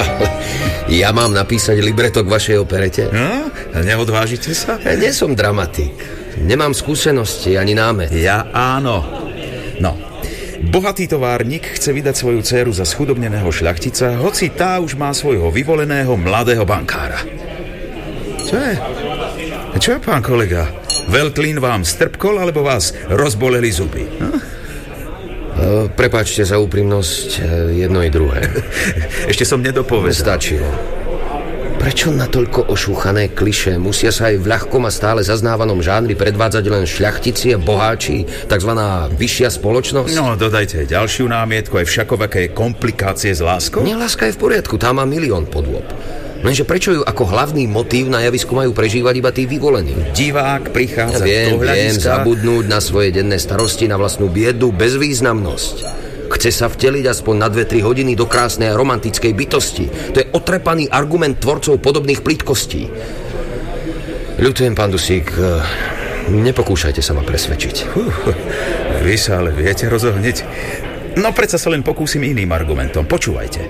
Ja mám napísať libreto k vašej operete? No, neodvážite sa? Ja nie som dramatik. Nemám skúsenosti ani námet. Ja áno. No, bohatý továrnik chce vydať svoju dcéru za schudobneného šľachtica, hoci tá už má svojho vyvoleného mladého bankára. Čo je? Čo je, pán kolega? Veltlín vám strpkol, alebo vás rozboleli zuby? Prepáčte za úprimnosť, jedno i druhé. Ešte som nedopovedal. Stačilo. Prečo na toľko ošúchané klišé musia sa aj v ľahkom a stále zaznávanom žánri predvádzať len šľachtici a boháči, takzvaná vyššia spoločnosť? No, dodajte ďalšiu námietku, aj všakovaké komplikácie s láskou? Nie, láska je v poriadku, tá má milión podôb. Lenže prečo ju ako hlavný motív na javisku majú prežívať iba tí vyvolení? Divák prichádza viem, do hľadiska... zabudnúť na svoje denné starosti, na vlastnú biedu, bezvýznamnosť. Chce sa vteliť aspoň na 2-3 hodiny do krásnej a romantickej bytosti. To je otrepaný argument tvorcov podobných plytkostí. Ľutujem, pán Dusík, nepokúšajte sa ma presvedčiť. Vy sa ale viete rozohniť. No predsa sa len pokúsim iným argumentom. Počúvajte.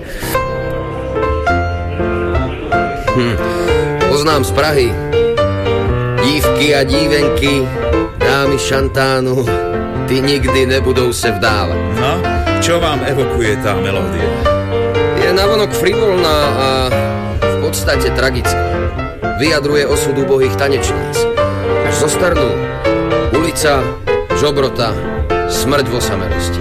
Poznám z Prahy. Dívky a dívenky, dámy šantánu, ty nikdy nebudou se vdávať. No, čo vám evokuje tá melódia? Je navonok frivolná a v podstate tragická. Vyjadruje osud ubohých tanečníc. Až zostarnú. Ulica, žobrota, smrť v osamelosti.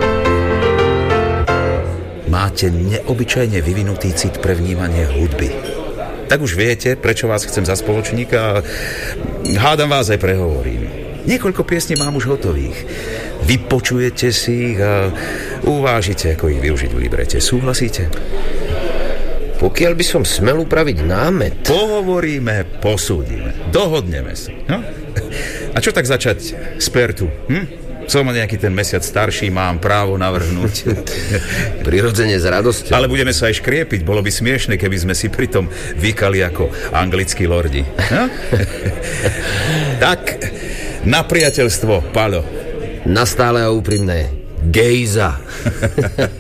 Máte neobyčajne vyvinutý cit pre vnímanie hudby. Tak už viete, prečo vás chcem za spoločníka a hádam vás aj prehovorím. Niekoľko piesní mám už hotových. Vypočujete si ich a uvážite, ako ich využiť v librete. Súhlasíte? Pokiaľ by som smel upraviť námet... Pohovoríme, posúdime. Dohodneme si. No? A čo tak začať z Pertu? Som nejaký ten mesiac starší, mám právo navrhnúť. Prirodzene s radosťou. Ale budeme sa aj škriepiť. Bolo by smiešne, keby sme si pritom vykali ako anglickí lordi. No? Tak, na priateľstvo, Paľo. Na stále a úprimné. Gejza.